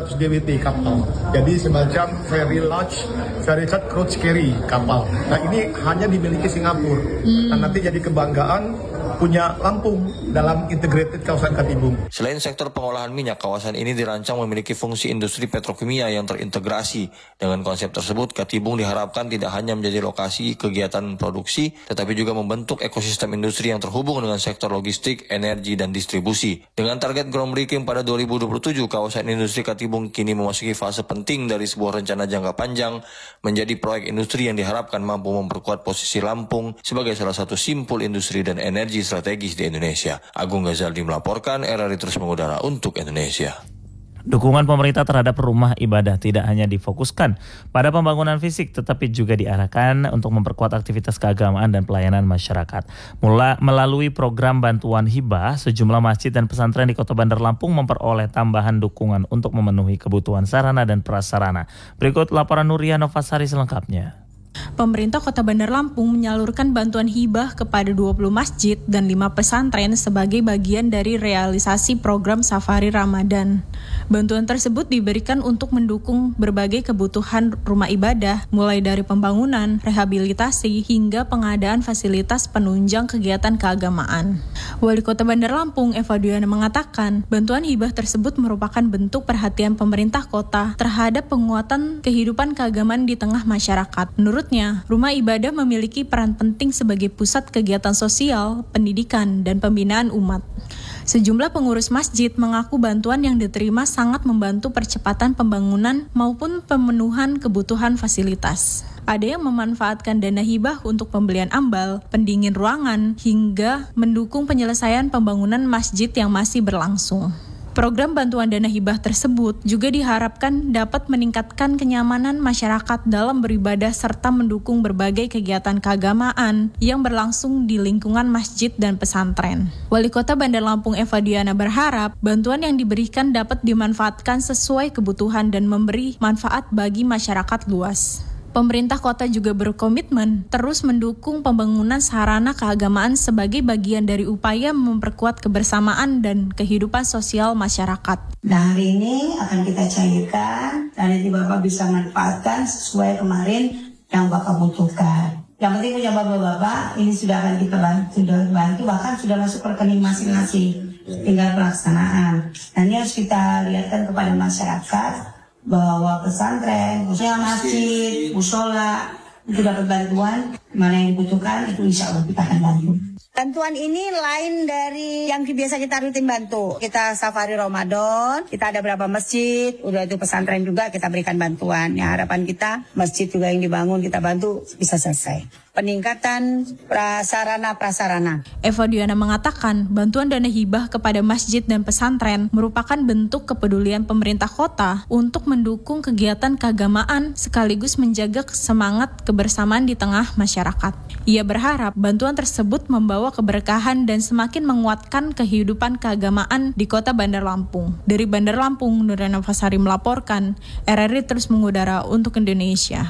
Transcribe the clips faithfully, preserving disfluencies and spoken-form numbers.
ratus D W T kapal. Jadi semacam very large, very large cruise carry kapal. Nah ini hanya dimiliki Singapura. Hmm. Dan nanti jadi kebanggaan punya Lampung dalam integrated kawasan Katibung. Selain sektor pengolahan minyak, kawasan ini dirancang memiliki fungsi industri petrokimia yang terintegrasi. Dengan konsep tersebut, Katibung diharapkan tidak hanya menjadi lokasi kegiatan produksi, tetapi juga membentuk ekosistem industri yang terhubung dengan sektor logistik, energi, dan distribusi. Dengan target groundbreaking pada dua ribu dua puluh tujuh, kawasan industri Katibung kini memasuki fase penting dari sebuah rencana jangka panjang menjadi proyek industri yang diharapkan mampu memperkuat posisi Lampung sebagai salah satu simpul industri dan energi strategis di Indonesia. Agung Ghazaldi melaporkan, R R I terus mengudara untuk Indonesia. Dukungan pemerintah terhadap rumah ibadah tidak hanya difokuskan pada pembangunan fisik, tetapi juga diarahkan untuk memperkuat aktivitas keagamaan dan pelayanan masyarakat. Mula, melalui program bantuan hibah, sejumlah masjid dan pesantren di Kota Bandar Lampung memperoleh tambahan dukungan untuk memenuhi kebutuhan sarana dan prasarana. Berikut laporan Nuria Novasari selengkapnya. Pemerintah Kota Bandar Lampung menyalurkan bantuan hibah kepada dua puluh masjid dan lima pesantren sebagai bagian dari realisasi program Safari Ramadan. Bantuan tersebut diberikan untuk mendukung berbagai kebutuhan rumah ibadah, mulai dari pembangunan, rehabilitasi, hingga pengadaan fasilitas penunjang kegiatan keagamaan. Wali Kota Bandar Lampung, Eva Diana, mengatakan bantuan hibah tersebut merupakan bentuk perhatian pemerintah kota terhadap penguatan kehidupan keagamaan di tengah masyarakat. Menurut rumah ibadah memiliki peran penting sebagai pusat kegiatan sosial, pendidikan, dan pembinaan umat. Sejumlah pengurus masjid mengaku bantuan yang diterima sangat membantu percepatan pembangunan maupun pemenuhan kebutuhan fasilitas. Ada yang memanfaatkan dana hibah untuk pembelian ambal, pendingin ruangan, hingga mendukung penyelesaian pembangunan masjid yang masih berlangsung. Program bantuan dana hibah tersebut juga diharapkan dapat meningkatkan kenyamanan masyarakat dalam beribadah serta mendukung berbagai kegiatan keagamaan yang berlangsung di lingkungan masjid dan pesantren. Wali Kota Bandar Lampung Eva Diana berharap bantuan yang diberikan dapat dimanfaatkan sesuai kebutuhan dan memberi manfaat bagi masyarakat luas. Pemerintah kota juga berkomitmen terus mendukung pembangunan sarana keagamaan sebagai bagian dari upaya memperkuat kebersamaan dan kehidupan sosial masyarakat. Nah, hari ini akan kita cairkan dan nanti Bapak bisa manfaatkan sesuai kemarin yang Bapak butuhkan. Yang penting punya Bapak-Bapak, ini sudah akan kita bantu, sudah bantu bahkan sudah masuk ke rekening masing-masing, tinggal pelaksanaan. Nah, ini harus kita lihatkan kepada masyarakat bahwa pesantren, khususnya masjid, musola itu dapat bantuan, mana yang dibutuhkan itu insya Allah kita akan bantu. Bantuan ini lain dari yang biasa kita rutin bantu. Kita Safari Ramadan, kita ada berapa masjid, udah itu pesantren juga kita berikan bantuan. Ya, harapan kita masjid juga yang dibangun kita bantu bisa selesai. Peningkatan prasarana-prasarana. Eva Diana mengatakan bantuan dana hibah kepada masjid dan pesantren merupakan bentuk kepedulian pemerintah kota untuk mendukung kegiatan keagamaan sekaligus menjaga semangat kebersamaan di tengah masyarakat. Ia berharap bantuan tersebut membawa keberkahan dan semakin menguatkan kehidupan keagamaan di Kota Bandar Lampung. Dari Bandar Lampung, Nuria Novasari melaporkan, R R I terus mengudara untuk Indonesia.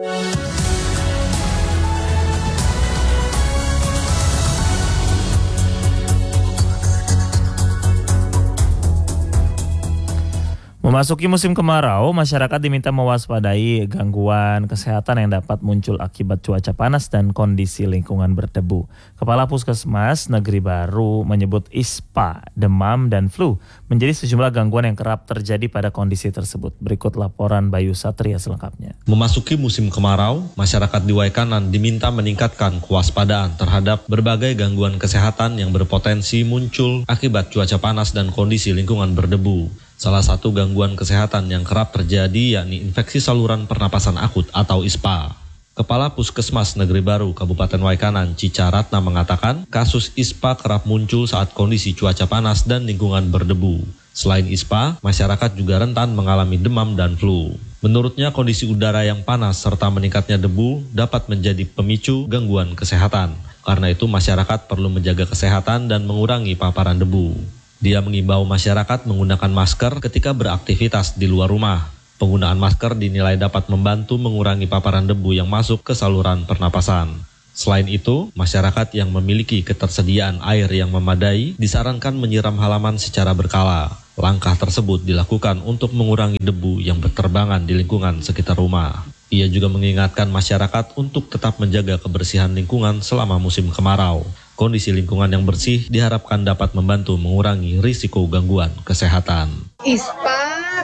Memasuki musim kemarau, masyarakat diminta mewaspadai gangguan kesehatan yang dapat muncul akibat cuaca panas dan kondisi lingkungan berdebu. Kepala Puskesmas Negeri Baru menyebut ispa, demam, dan flu menjadi sejumlah gangguan yang kerap terjadi pada kondisi tersebut. Berikut laporan Bayu Satria selengkapnya. Memasuki musim kemarau, masyarakat di Waikanan diminta meningkatkan kewaspadaan terhadap berbagai gangguan kesehatan yang berpotensi muncul akibat cuaca panas dan kondisi lingkungan berdebu. Salah satu gangguan kesehatan yang kerap terjadi yakni infeksi saluran pernapasan akut atau ispa. Kepala Puskesmas Negeri Baru Kabupaten Waikanan, Cica Ratna mengatakan kasus ispa kerap muncul saat kondisi cuaca panas dan lingkungan berdebu. Selain ispa, masyarakat juga rentan mengalami demam dan flu. Menurutnya kondisi udara yang panas serta meningkatnya debu dapat menjadi pemicu gangguan kesehatan. Karena itu masyarakat perlu menjaga kesehatan dan mengurangi paparan debu. Dia mengimbau masyarakat menggunakan masker ketika beraktivitas di luar rumah. Penggunaan masker dinilai dapat membantu mengurangi paparan debu yang masuk ke saluran pernapasan. Selain itu, masyarakat yang memiliki ketersediaan air yang memadai disarankan menyiram halaman secara berkala. Langkah tersebut dilakukan untuk mengurangi debu yang berterbangan di lingkungan sekitar rumah. Ia juga mengingatkan masyarakat untuk tetap menjaga kebersihan lingkungan selama musim kemarau. Kondisi lingkungan yang bersih diharapkan dapat membantu mengurangi risiko gangguan kesehatan. Ispa,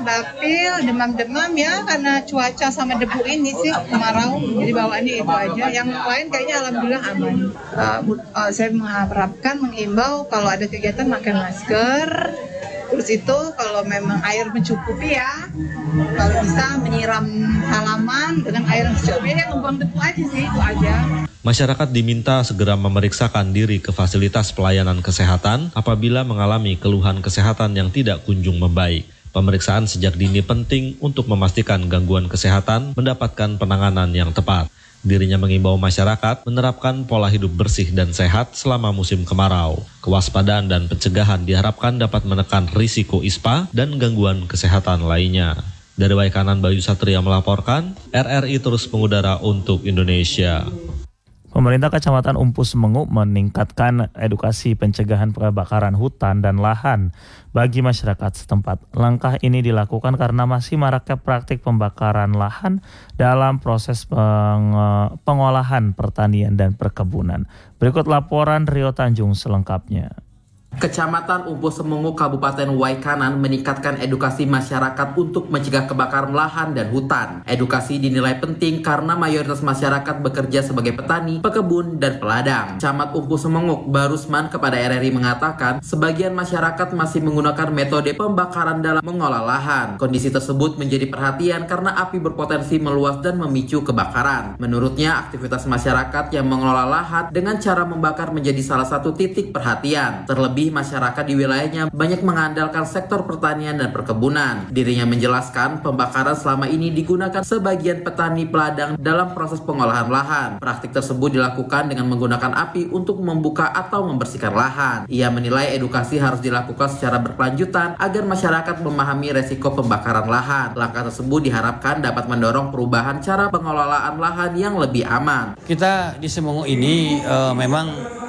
bapil, demam-demam ya karena cuaca sama debu ini sih kemarau. Jadi bawaannya itu aja. Yang lain kayaknya alhamdulillah aman. Uh, uh, saya mengharapkan, mengimbau kalau ada kegiatan pakai masker. Terus itu kalau memang air mencukupi ya, kalau bisa menyiram halaman dengan air yang mencukupi ya membuang debu aja sih, itu aja. Masyarakat diminta segera memeriksakan diri ke fasilitas pelayanan kesehatan apabila mengalami keluhan kesehatan yang tidak kunjung membaik. Pemeriksaan sejak dini penting untuk memastikan gangguan kesehatan mendapatkan penanganan yang tepat. Dirinya mengimbau masyarakat menerapkan pola hidup bersih dan sehat selama musim kemarau. Kewaspadaan dan pencegahan diharapkan dapat menekan risiko ispa dan gangguan kesehatan lainnya. Dari Waikanan, Bayu Satria melaporkan, R R I terus mengudara untuk Indonesia. Pemerintah Kecamatan Umpu Semengu meningkatkan edukasi pencegahan kebakaran hutan dan lahan bagi masyarakat setempat. Langkah ini dilakukan karena masih maraknya praktik pembakaran lahan dalam proses peng- pengolahan pertanian dan perkebunan. Berikut laporan Rio Tanjung selengkapnya. Kecamatan Umpu Semengu, Kabupaten Waikanan meningkatkan edukasi masyarakat untuk mencegah kebakaran lahan dan hutan. Edukasi dinilai penting karena mayoritas masyarakat bekerja sebagai petani, pekebun, dan peladang. Camat Umpu Semengu, Barusman kepada R R I mengatakan, sebagian masyarakat masih menggunakan metode pembakaran dalam mengolah lahan. Kondisi tersebut menjadi perhatian karena api berpotensi meluas dan memicu kebakaran. Menurutnya, aktivitas masyarakat yang mengelola lahan dengan cara membakar menjadi salah satu titik perhatian. Terlebih masyarakat di wilayahnya banyak mengandalkan sektor pertanian dan perkebunan. Dirinya menjelaskan pembakaran selama ini digunakan sebagian petani peladang dalam proses pengolahan lahan. Praktik tersebut dilakukan dengan menggunakan api untuk membuka atau membersihkan lahan. Ia menilai edukasi harus dilakukan secara berkelanjutan agar masyarakat memahami resiko pembakaran lahan. Langkah tersebut diharapkan dapat mendorong perubahan cara pengelolaan lahan yang lebih aman. Kita di Semengu ini uh, memang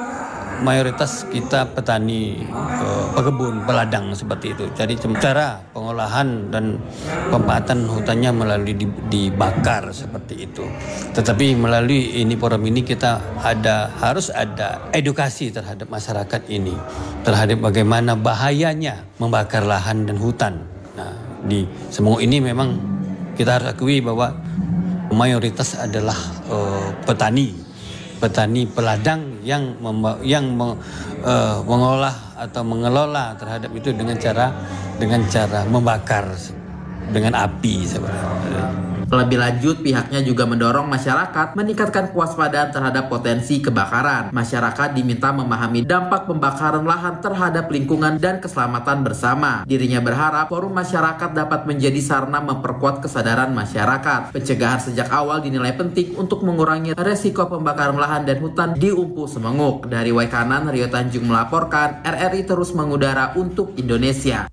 mayoritas kita petani, pekebun, peladang seperti itu. Jadi cara pengolahan dan pemanfaatan hutannya melalui dibakar seperti itu. Tetapi melalui ini forum ini kita ada harus ada edukasi terhadap masyarakat ini terhadap bagaimana bahayanya membakar lahan dan hutan. Nah, di Semengu ini memang kita harus akui bahwa mayoritas adalah uh, petani. petani peladang yang mem- yang me- uh, mengolah atau mengelola terhadap itu dengan cara dengan cara membakar dengan api sebenarnya. Lebih lanjut, pihaknya juga mendorong masyarakat meningkatkan kewaspadaan terhadap potensi kebakaran. Masyarakat diminta memahami dampak pembakaran lahan terhadap lingkungan dan keselamatan bersama. Dirinya berharap forum masyarakat dapat menjadi sarana memperkuat kesadaran masyarakat. Pencegahan sejak awal dinilai penting untuk mengurangi resiko pembakaran lahan dan hutan di Umpu Semengu. Dari Waikanan, Rio Tanjung melaporkan, R R I terus mengudara untuk Indonesia.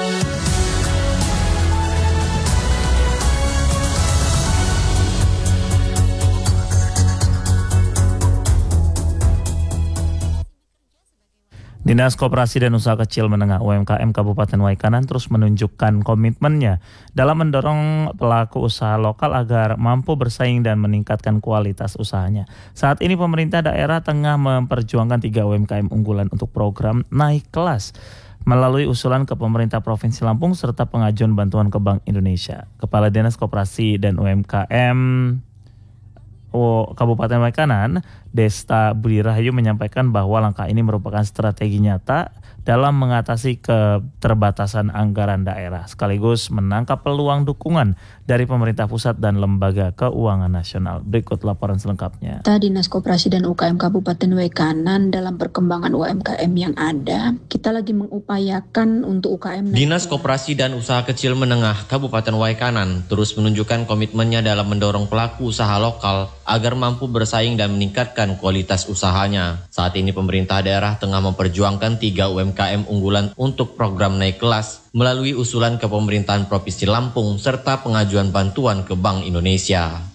Dinas Koperasi dan Usaha Kecil Menengah U M K M Kabupaten Waikanan terus menunjukkan komitmennya dalam mendorong pelaku usaha lokal agar mampu bersaing dan meningkatkan kualitas usahanya. Saat ini pemerintah daerah tengah memperjuangkan tiga U M K M unggulan untuk program naik kelas melalui usulan ke pemerintah Provinsi Lampung serta pengajuan bantuan ke Bank Indonesia. Kepala Dinas Koperasi dan U M K M O Kabupaten Waikanan, Desta Budi Rahayu menyampaikan bahwa langkah ini merupakan strategi nyata dalam mengatasi keterbatasan anggaran daerah, sekaligus menangkap peluang dukungan dari pemerintah pusat dan lembaga keuangan nasional. Berikut laporan selengkapnya. Dinas Koperasi dan U K M Kabupaten Waikanan dalam perkembangan U M K M yang ada, kita lagi mengupayakan untuk U K M. Dinas Koperasi dan Usaha Kecil Menengah Kabupaten Waikanan terus menunjukkan komitmennya dalam mendorong pelaku usaha lokal agar mampu bersaing dan meningkatkan kualitas usahanya. Saat ini pemerintah daerah tengah memperjuangkan tiga U M K M unggulan untuk program naik kelas melalui usulan ke pemerintahan Provinsi Lampung serta pengajuan bantuan ke Bank Indonesia.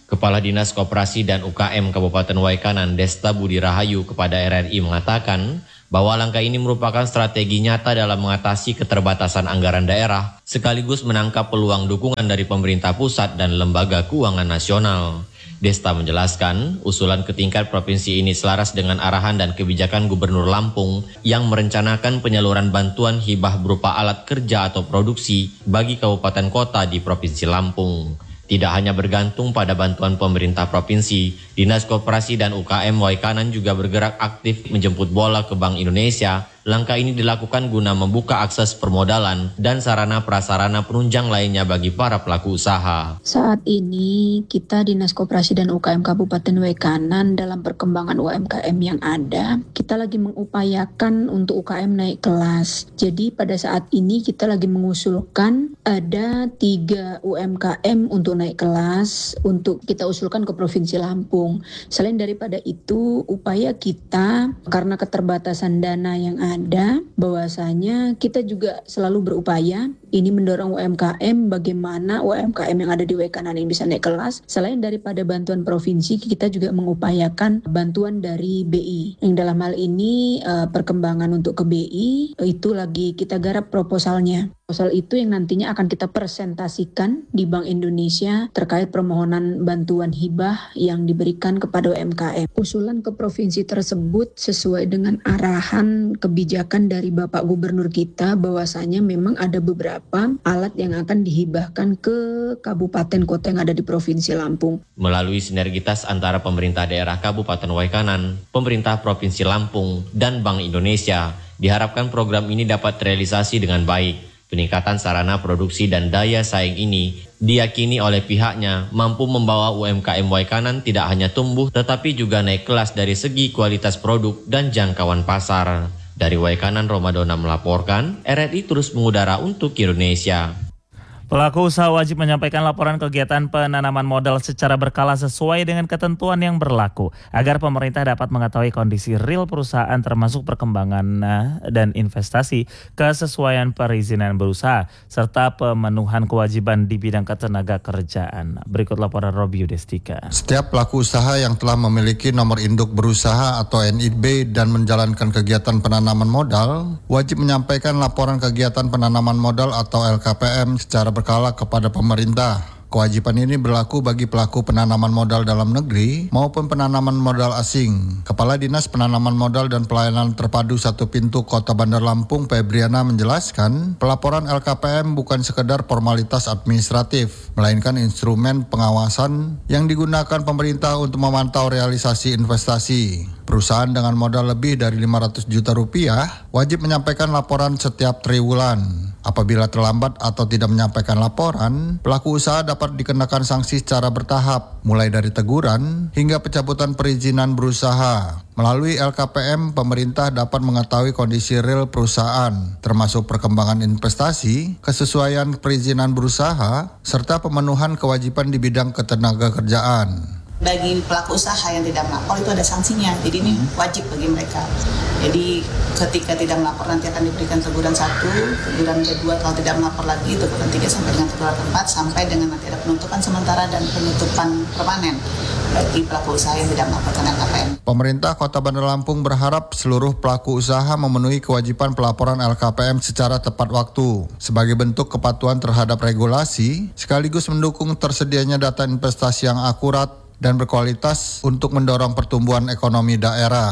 Kepala Dinas Koperasi dan U K M Kabupaten Waikanan Desta Budi Rahayu kepada R R I mengatakan bahwa langkah ini merupakan strategi nyata dalam mengatasi keterbatasan anggaran daerah sekaligus menangkap peluang dukungan dari pemerintah pusat dan lembaga keuangan nasional. Desta menjelaskan, usulan ke tingkat provinsi ini selaras dengan arahan dan kebijakan Gubernur Lampung yang merencanakan penyaluran bantuan hibah berupa alat kerja atau produksi bagi kabupaten kota di Provinsi Lampung. Tidak hanya bergantung pada bantuan pemerintah provinsi, Dinas Koperasi dan U K M Waikanan juga bergerak aktif menjemput bola ke Bank Indonesia. Langkah ini dilakukan guna membuka akses permodalan dan sarana prasarana penunjang lainnya bagi para pelaku usaha. Saat ini kita Dinas Koperasi dan U K M Kabupaten Waikanan dalam perkembangan U M K M yang ada, kita lagi mengupayakan untuk U K M naik kelas. Jadi pada saat ini kita lagi mengusulkan ada tiga U M K M untuk naik kelas untuk kita usulkan ke Provinsi Lampung. Selain daripada itu, upaya kita karena keterbatasan dana yang ada, bahwasanya kita juga selalu berupaya ini mendorong U M K M bagaimana U M K M yang ada di Waikanan ini bisa naik kelas. Selain daripada bantuan provinsi, kita juga mengupayakan bantuan dari B I. Yang dalam hal ini perkembangan untuk ke B I itu lagi kita garap proposalnya. Proposal itu yang nantinya akan kita presentasikan di Bank Indonesia terkait permohonan bantuan hibah yang diberikan kepada U M K M. Usulan ke provinsi tersebut sesuai dengan arahan kebijakan dari Bapak Gubernur kita bahwasanya memang ada beberapa alat yang akan dihibahkan ke kabupaten kota yang ada di Provinsi Lampung. Melalui sinergitas antara pemerintah daerah Kabupaten Waikanan, pemerintah Provinsi Lampung, dan Bank Indonesia, diharapkan program ini dapat terrealisasi dengan baik. Peningkatan sarana produksi dan daya saing ini diyakini oleh pihaknya mampu membawa U M K M Waikanan tidak hanya tumbuh tetapi juga naik kelas dari segi kualitas produk dan jangkauan pasar. Dari Waikanan, Romadona melaporkan, R R I terus mengudara untuk Indonesia. Pelaku usaha wajib menyampaikan laporan kegiatan penanaman modal secara berkala sesuai dengan ketentuan yang berlaku agar pemerintah dapat mengetahui kondisi real perusahaan termasuk perkembangan dan investasi, kesesuaian perizinan berusaha, serta pemenuhan kewajiban di bidang ketenaga kerjaan. Berikut laporan Robi Yudestika. Setiap pelaku usaha yang telah memiliki nomor induk berusaha atau N I B dan menjalankan kegiatan penanaman modal wajib menyampaikan laporan kegiatan penanaman modal atau L K P M secara berkala kepada pemerintah. Kewajiban ini berlaku bagi pelaku penanaman modal dalam negeri maupun penanaman modal asing. Kepala Dinas Penanaman Modal dan Pelayanan Terpadu Satu Pintu Kota Bandar Lampung, Febriana menjelaskan, pelaporan L K P M bukan sekedar formalitas administratif, melainkan instrumen pengawasan yang digunakan pemerintah untuk memantau realisasi investasi. Perusahaan dengan modal lebih dari lima ratus juta rupiah wajib menyampaikan laporan setiap triwulan. Apabila terlambat atau tidak menyampaikan laporan, pelaku usaha dapat dikenakan sanksi secara bertahap, mulai dari teguran hingga pencabutan perizinan berusaha. Melalui L K P M, pemerintah dapat mengetahui kondisi real perusahaan, termasuk perkembangan investasi, kesesuaian perizinan berusaha, serta pemenuhan kewajiban di bidang ketenaga kerjaan. Bagi pelaku usaha yang tidak melapor itu ada sanksinya, jadi ini wajib bagi mereka. Jadi ketika tidak melapor nanti akan diberikan teguran satu, teguran kedua kalau tidak melapor lagi, teguran tiga sampai dengan teguran keempat, sampai dengan nanti ada penutupan sementara dan penutupan permanen bagi pelaku usaha yang tidak melaporkan L K P M. Pemerintah Kota Bandar Lampung berharap seluruh pelaku usaha memenuhi kewajiban pelaporan L K P M secara tepat waktu sebagai bentuk kepatuhan terhadap regulasi, sekaligus mendukung tersedianya data investasi yang akurat dan berkualitas untuk mendorong pertumbuhan ekonomi daerah.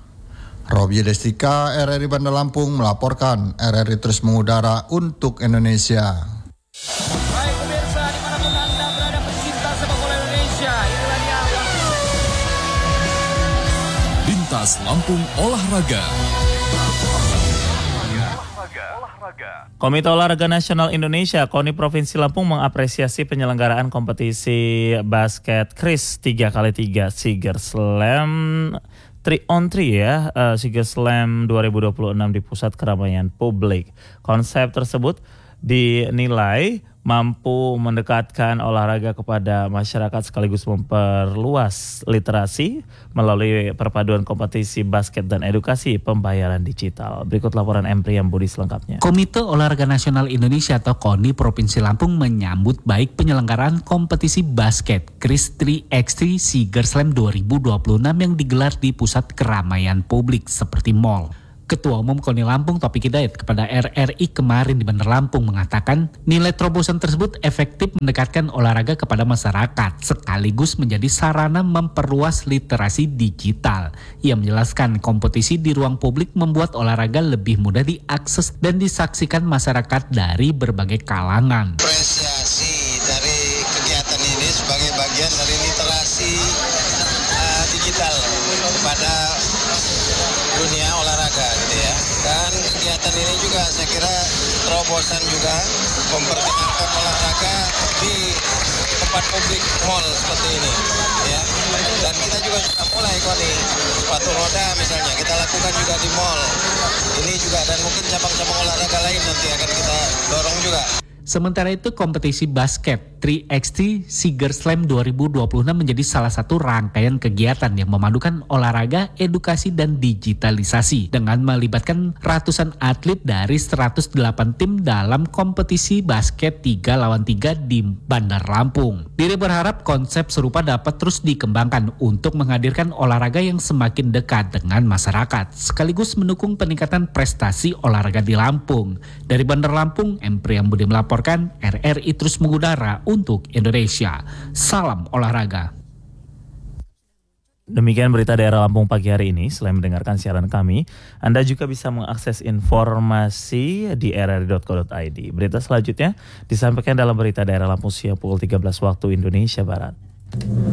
Robi Destika, R R I Bandar Lampung melaporkan. R R I terus mengudara untuk Indonesia. Baik pemirsa, dimanapun Anda berada pecinta sepak bola Indonesia, inilah dia Lintas Lampung Olahraga. Komite Olahraga Nasional Indonesia KONI Provinsi Lampung mengapresiasi penyelenggaraan kompetisi basket K R I S tiga kali tiga Siger Slam tiga on tiga ya, uh, Siger Slam dua ribu dua puluh enam di pusat keramaian publik. Konsep tersebut dinilai mampu mendekatkan olahraga kepada masyarakat sekaligus memperluas literasi melalui perpaduan kompetisi basket dan edukasi pembayaran digital. Berikut laporan Empriam Budi selengkapnya. Komite Olahraga Nasional Indonesia atau KONI Provinsi Lampung menyambut baik penyelenggaraan kompetisi basket Kris tiga by tiga Seager Slam dua ribu dua puluh enam yang digelar di pusat keramaian publik seperti mal. Ketua Umum KONI Lampung Taufik Hidayat kepada R R I kemarin di Bandar Lampung mengatakan nilai terobosan tersebut efektif mendekatkan olahraga kepada masyarakat sekaligus menjadi sarana memperluas literasi digital. Ia menjelaskan kompetisi di ruang publik membuat olahraga lebih mudah diakses dan disaksikan masyarakat dari berbagai kalangan. Apresiasi dari kegiatan ini sebagai bagian dari literasi uh, digital kepada dunia olahraga gitu ya. Dan kegiatan ini juga saya kira terobosan juga memperkenalkan olahraga di tempat publik mall seperti ini ya. Dan kita juga sudah mulai KONI sepatu roda misalnya kita lakukan juga di mall. Ini juga dan mungkin cabang-cabang olahraga lain nanti akan kita dorong juga. Sementara itu kompetisi basket tiga by tiga Seager Slam dua ribu dua puluh enam menjadi salah satu rangkaian kegiatan yang memadukan olahraga, edukasi, dan digitalisasi dengan melibatkan ratusan atlet dari seratus delapan tim dalam kompetisi basket tiga lawan tiga di Bandar Lampung. Diri berharap konsep serupa dapat terus dikembangkan untuk menghadirkan olahraga yang semakin dekat dengan masyarakat, sekaligus mendukung peningkatan prestasi olahraga di Lampung. Dari Bandar Lampung, Empriam Budi melapor R R I terus mengudara untuk Indonesia. Salam olahraga. Demikian berita daerah Lampung pagi hari ini. Selain mendengarkan siaran kami, Anda juga bisa mengakses informasi di r r i dot co dot i d. Berita selanjutnya disampaikan dalam berita daerah Lampung siang pukul tiga belas waktu Indonesia Barat.